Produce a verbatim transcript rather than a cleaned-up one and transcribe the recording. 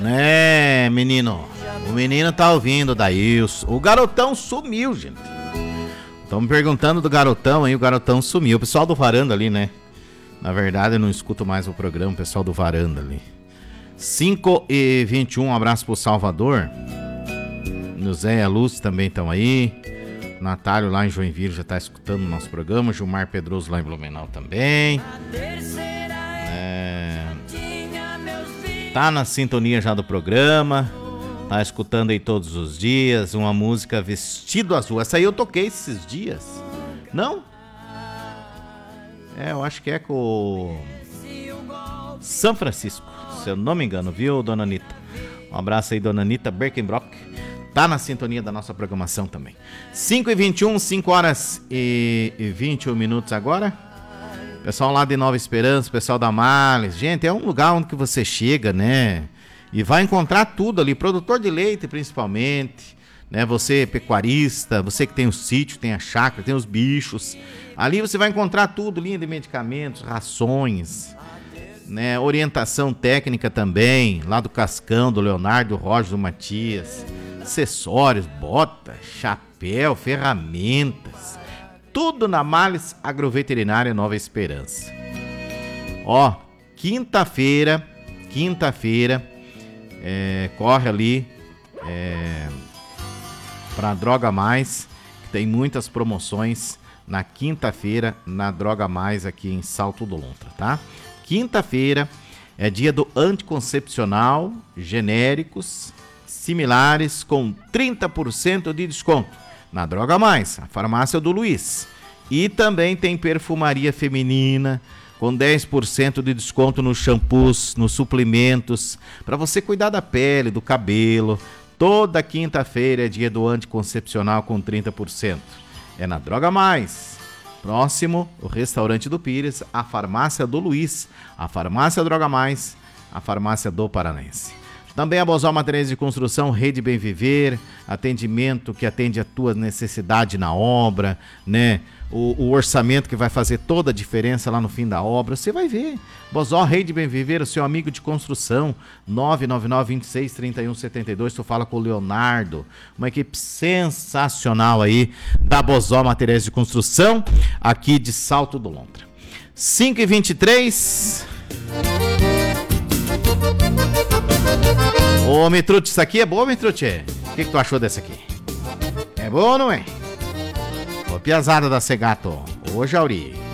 É, menino. O menino tá ouvindo daí. O garotão sumiu, gente. Estão me perguntando do garotão aí. O garotão sumiu. O pessoal do Varanda ali, né? Na verdade, eu não escuto mais o programa. O pessoal do Varanda ali. cinco e vinte e um, um abraço pro Salvador. O Zé e a Lúcia também estão aí. O Natália lá em Joinville já tá escutando o nosso programa. Gilmar Pedroso lá em Blumenau também. É... Tá na sintonia já do programa. Tá escutando aí todos os dias. Uma música Vestido Azul. Essa aí eu toquei esses dias. Não? É, eu acho que é com São Francisco, se eu não me engano, viu, dona Anitta? Um abraço aí, dona Anitta Berkenbrock. Tá na sintonia da nossa programação também. cinco e vinte e um, cinco horas e vinte e um minutos agora. Pessoal lá de Nova Esperança, pessoal da Males. Gente, é um lugar onde que você chega, né? E vai encontrar tudo ali. Produtor de leite, principalmente. Né? Você pecuarista, você que tem o sítio, tem a chácara, tem os bichos. Ali você vai encontrar tudo, linha de medicamentos, rações, né? Orientação técnica também, lá do Cascão, do Leonardo, do Roger, do Matias. Acessórios, botas, chapéu, ferramentas. Tudo na Males Agroveterinária Nova Esperança. Ó, quinta-feira, quinta-feira, é, corre ali é, pra Droga Mais, que tem muitas promoções na quinta-feira na Droga Mais aqui em Salto do Lontra, tá? Quinta-feira é dia do anticoncepcional, genéricos, similares, com trinta por cento de desconto na Droga Mais, a farmácia do Luiz. E também tem perfumaria feminina, com dez por cento de desconto nos shampoos, nos suplementos, para você cuidar da pele, do cabelo. Toda quinta-feira é dia do anticoncepcional com trinta por cento. É na Droga Mais. Próximo, o Restaurante do Pires, a Farmácia do Luiz, a Farmácia Droga Mais, a Farmácia do Paranense. Também a Bozal Materiais de Construção, Rede Bem Viver, atendimento que atende a tua necessidade na obra, né? O, o orçamento que vai fazer toda a diferença lá no fim da obra, você vai ver. Bozal, Rede Bem Viver, o seu amigo de construção, nove nove nove, vinte e seis, trinta e um, setenta e dois, tu fala com o Leonardo, uma equipe sensacional aí da Bozal Materiais de Construção, aqui de Salto do Lontra. cinco e vinte e três... Ô, Mitrute, isso aqui é boa, Mitrute? O que, que tu achou dessa aqui? É boa ou não é? Ô, piazada da Segato. Ô, Jauri.